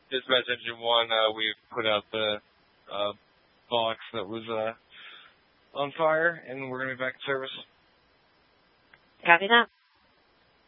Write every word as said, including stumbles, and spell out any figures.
Dispatch Engine one, uh, we've put out the uh, box that was uh, on fire, and we're going to be back in service. Copy that.